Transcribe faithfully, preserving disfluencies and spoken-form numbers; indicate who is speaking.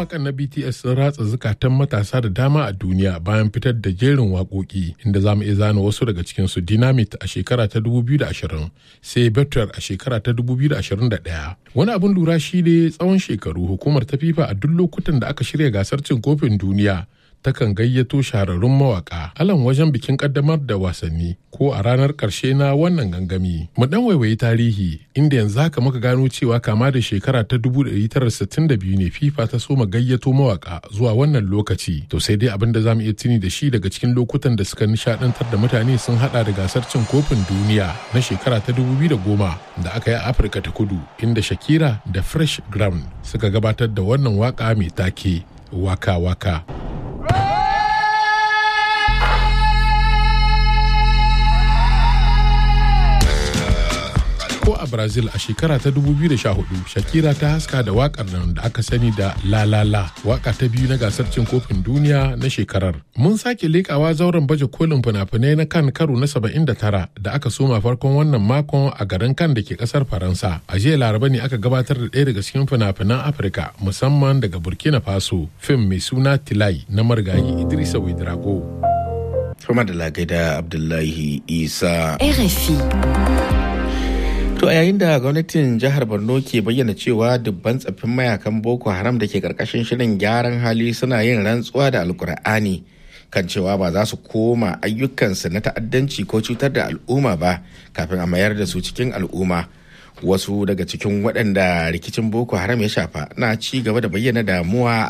Speaker 1: mawakan na B T S sun ratsa zukatan matasa da dama a duniya bayan fitar da jerin waƙoƙi, inda za mu iya zana wasu daga cikinsu. Dynamite a shekara ta dubu biyu da ashirin, sai Better a shekara ta dubu biyu da ashirin da ɗaya. Wani abin lura shi ne tsawon shekaru hukumar ta FIFA a duk lokutan da aka shirya gasar cin kofin duniya takan gayyato shahararrun mawaka alan wajen bikin kaddamar da wasanni ko a ranar karshe na wannan gangami. Mu dan waiwayi tarihi, inda yanzu haka muka gano cewa kama da shekara ta dubu ɗari tara da sittin da biyu ne FIFA ta soma gayyato mawaka zuwa wannan lokaci. To sai dai abin da zamu iya tuni da shi daga cikin lokutan da suka nishadantar da mutane sun hada da gasar cin kofin duniya na shekara ta dubu biyu da goma da aka yi a Afirka ta Kudu, inda Shakira da Fresh Ground suka gabatar da wannan waka mai take Waka Waka. Ko a Brazil a shekara ta dubu biyu da sha hudu, Shakira ta haska da wakar nan da aka sani da La La La, waka ta biyu na gasar cin kofin duniya na shekarar. Mun sake lekawa zauren baje kolin fina-finai na kan karo na saba'in da tara da aka soma farkon wannan makon a garin Kan da ke kasar Faransa. A jiya Laraba ne aka gabatar da ɗaya daga cikin fina-finan Afirka, musamman daga Burkina Faso, fim mai suna Tilai na marigayi Idrissa Ouedraogo.
Speaker 2: Kuma da lagaida Abdullahi Isa.
Speaker 3: R F I.
Speaker 2: To a yayin da gwamnatin jihar Borno ke bayyana cewa dubban tsaffin mayakan Boko Haram da ke karkashin shirin gyaran hali suna yin rantsuwa da Alkur'ani kan cewa ba za su koma ayyukansu na ta'addanci ko cutar da al'umma ba kafin a mayar da su cikin al'umma. Wasu daga cikin waɗanda rikicin Boko Haram ya shafa na ci gaba da bayyana damuwa